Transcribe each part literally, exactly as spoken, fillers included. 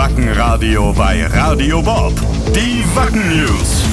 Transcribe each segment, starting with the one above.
Wackenradio bei Radio Bob. Die Wacken News.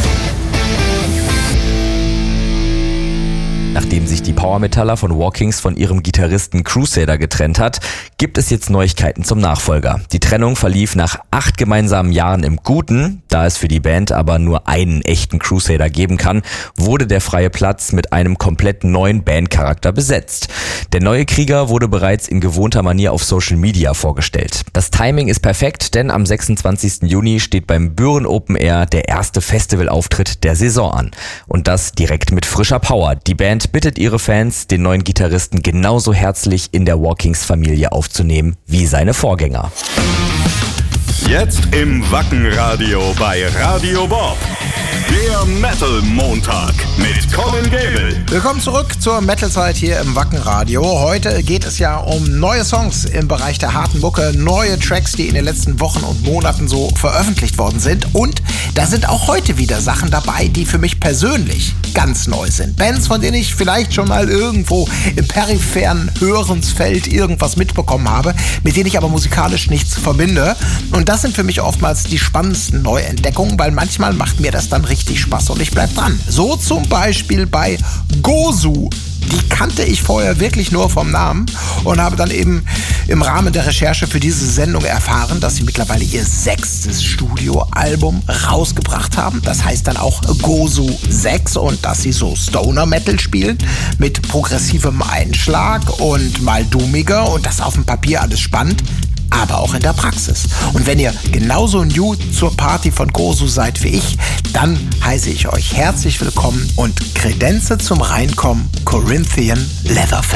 Nachdem sich die Power-Metaller von War Kings von ihrem Gitarristen Crusader getrennt hat, gibt es jetzt Neuigkeiten zum Nachfolger. Die Trennung verlief nach acht gemeinsamen Jahren im Guten. Da es für die Band aber nur einen echten Crusader geben kann, wurde der freie Platz mit einem komplett neuen Bandcharakter besetzt. Der neue Krieger wurde bereits in gewohnter Manier auf Social Media vorgestellt. Das Timing ist perfekt, denn am sechsundzwanzigsten Juni steht beim Büren Open Air der erste Festivalauftritt der Saison an. Und das direkt mit frischer Power. Die Band bittet ihre Fans, den neuen Gitarristen genauso herzlich in der War Kings Familie aufzunehmen wie seine Vorgänger. Jetzt im Wackenradio bei Radio Bob. Der Metal Montag mit Colin Gable. Willkommen zurück zur Metal-Zeit hier im Wackenradio. Heute geht es ja um neue Songs im Bereich der harten Mucke, neue Tracks, die in den letzten Wochen und Monaten so veröffentlicht worden sind. Und da sind auch heute wieder Sachen dabei, die für mich persönlich ganz neu sind. Bands, von denen ich vielleicht schon mal irgendwo im peripheren Hörensfeld irgendwas mitbekommen habe, mit denen ich aber musikalisch nichts verbinde. Und das sind für mich oftmals die spannendsten Neuentdeckungen, weil manchmal macht mir das dann richtig Spaß und ich bleib dran. So zum Beispiel bei Gozu. Die kannte ich vorher wirklich nur vom Namen und habe dann eben im Rahmen der Recherche für diese Sendung erfahren, dass sie mittlerweile ihr sechstes Studioalbum rausgebracht haben. Das heißt dann auch Gozu sechs und dass sie so Stoner-Metal spielen mit progressivem Einschlag und mal doomiger und das auf dem Papier alles spannend, aber auch in der Praxis. Und wenn ihr genauso new zur Party von Gozu seid wie ich, dann heiße ich euch herzlich willkommen und Kredenze zum Reinkommen, Corinthian Leatherface.